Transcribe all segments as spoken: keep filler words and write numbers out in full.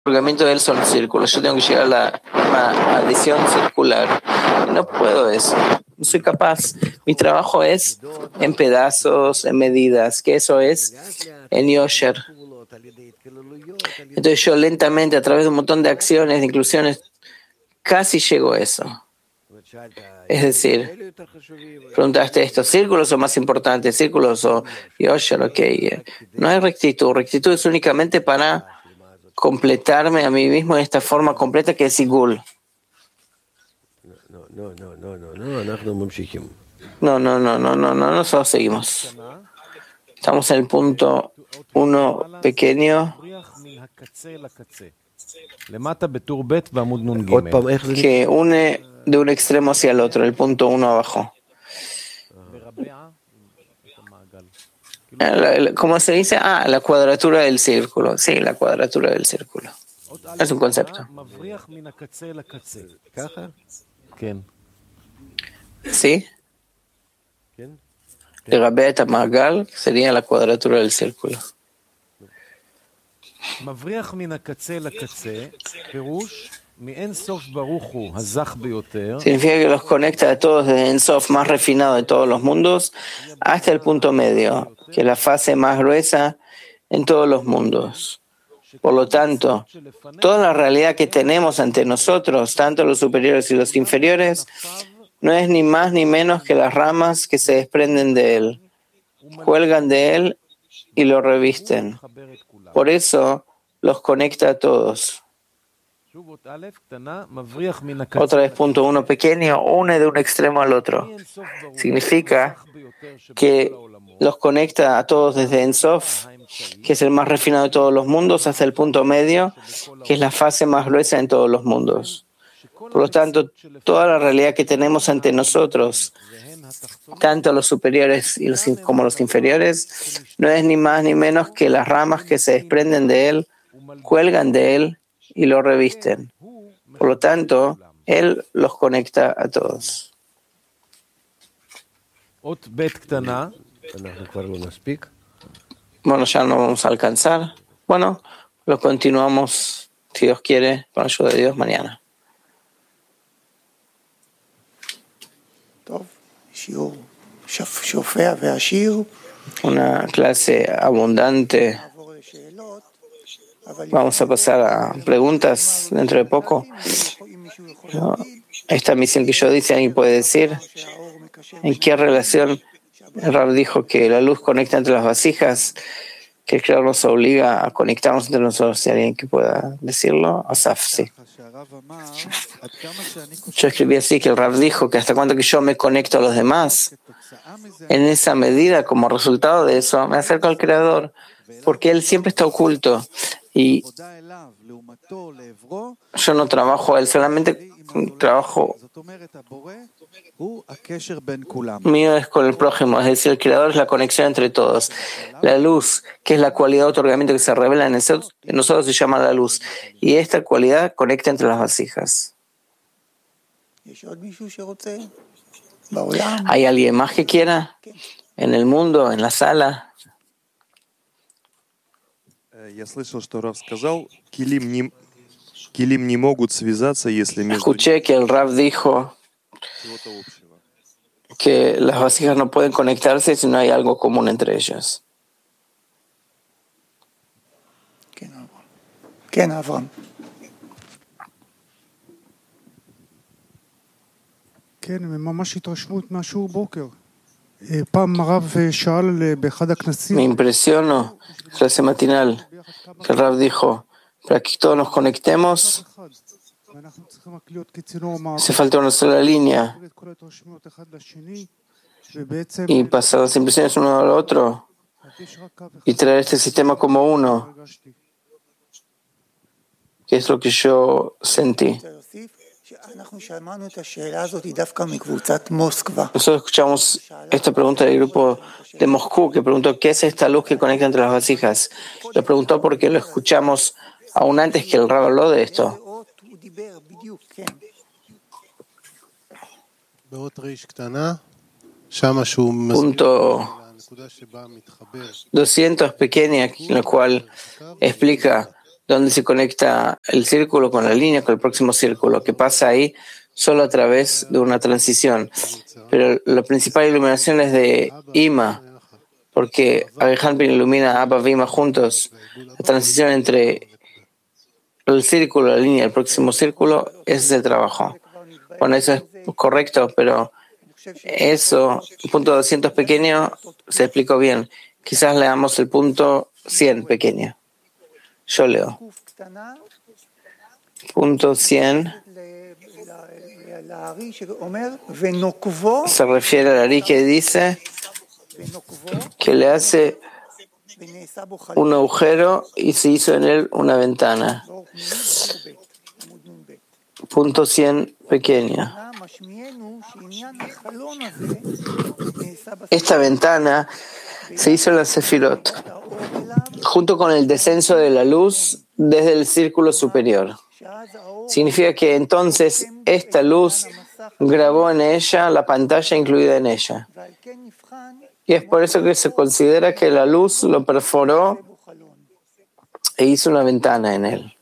otorgamiento de él son círculos. Yo tengo que llegar a la misma adición circular. Y no puedo eso. No soy capaz. Mi trabajo es en pedazos, en medidas, que eso es en Yosher. Entonces yo lentamente, a través de un montón de acciones, de inclusiones, casi llego a eso. Es decir, preguntaste esto, ¿círculos son más importantes? ¿Círculos o Yosher? Ok. No hay rectitud. Rectitud es únicamente para completarme a mí mismo de esta forma completa que es Igul. No, no, no, no, no, no, no, no, no, no, no, no, nosotros seguimos. Estamos en el punto uno pequeño que une de un extremo hacia el otro, el punto uno abajo. ¿Cómo se dice? Ah, la cuadratura del círculo. Sí, la cuadratura del círculo. Es un concepto. ¿Sí? El Rabbeat Magal sería la cuadratura del círculo. Significa que los conecta a todos desde Ensof más refinado de todos los mundos hasta el punto medio, que es la fase más gruesa en todos los mundos. Por lo tanto, toda la realidad que tenemos ante nosotros, tanto los superiores y los inferiores, no es ni más ni menos que las ramas que se desprenden de él, cuelgan de él y lo revisten. Por eso los conecta a todos. Otra vez, punto uno pequeño, une de un extremo al otro. Significa que los conecta a todos desde Ensof, que es el más refinado de todos los mundos, hasta el punto medio, que es la fase más gruesa en todos los mundos. Por lo tanto, toda la realidad que tenemos ante nosotros, tanto los superiores y los, como los inferiores, no es ni más ni menos que las ramas que se desprenden de él, cuelgan de él y lo revisten. Por lo tanto, él los conecta a todos. Bueno, ya no vamos a alcanzar. Bueno, lo continuamos, si Dios quiere, con la ayuda de Dios, mañana. Una clase abundante. Vamos a pasar a preguntas dentro de poco. ¿No? Esta misión que yo dice, ¿alguien puede decir en qué relación el Rab dijo que la luz conecta entre las vasijas, que el Creador nos obliga a conectarnos entre nosotros? Si alguien que pueda decirlo, Asaf, sí. Yo escribí así, que el Rab dijo que hasta cuando que yo me conecto a los demás, en esa medida, como resultado de eso, me acerco al Creador, porque Él siempre está oculto y yo no trabajo a Él, solamente trabajo mío es con el prójimo, es decir, el Creador es la conexión entre todos. La luz, que es la cualidad de otorgamiento que se revela en nosotros, en nosotros se llama la luz, y esta cualidad conecta entre las vasijas. ¿Hay alguien más que quiera? ¿En el mundo, en la sala? Escuché que el Rab dijo que las vasijas no pueden conectarse si no hay algo común entre ellas. Me impresionó la clase matinal que el Rab dijo, para que todos nos conectemos, hace falta una sola línea y pasar las impresiones uno al otro y traer este sistema como uno, que es lo que yo sentí. Nosotros escuchamos esta pregunta del grupo de Moscú, que preguntó ¿qué es esta luz que conecta entre las vasijas? Lo preguntó porque lo escuchamos aún antes que el Rab habló de esto. Punto doscientos pequeña, en el cual explica donde se conecta el círculo con la línea, con el próximo círculo, que pasa ahí solo a través de una transición. Pero la principal iluminación es de Ima, porque Alejandro ilumina a Abba y Ima juntos. La transición entre el círculo, la línea y el próximo círculo, ese es el trabajo. Bueno, eso es correcto, pero eso, el punto doscientos pequeño, se explicó bien. Quizás leamos el punto cien pequeño. Yo leo. Punto cien se refiere al Ari que dice que le hace un agujero y se hizo en él una ventana. Punto cien pequeño. Esta ventana se hizo en la Sefirot, junto con el descenso de la luz desde el círculo superior. Significa que entonces esta luz grabó en ella la pantalla incluida en ella. Y es por eso que se considera que la luz lo perforó e hizo una ventana en él.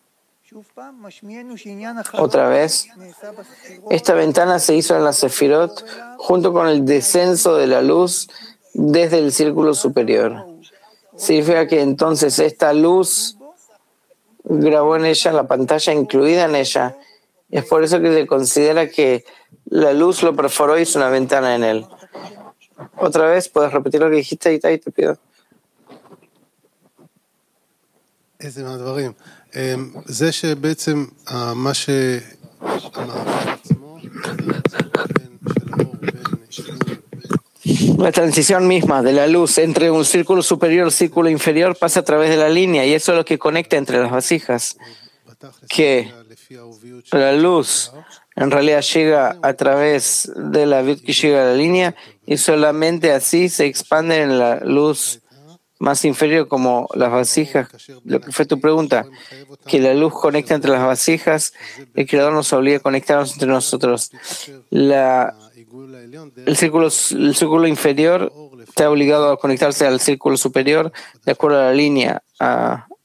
Otra vez, esta ventana se hizo en la Sefirot junto con el descenso de la luz desde el círculo superior. Significa que entonces esta luz grabó en ella la pantalla incluida en ella. Es por eso que se considera que la luz lo perforó y hizo una ventana en él. Otra vez, ¿puedes repetir lo que dijiste, Itai? Te pido. La transición misma de la luz entre un círculo superior y un círculo inferior pasa a través de la línea, y eso es lo que conecta entre las vasijas. Que la luz en realidad llega a través de la vid que llega a la línea, y solamente así se expande en la luz más inferior, como las vasijas. Lo que fue tu pregunta, que la luz conecta entre las vasijas, el Creador nos obliga a conectarnos entre nosotros. La, el, círculo, el círculo inferior está obligado a conectarse al círculo superior de acuerdo a la línea, a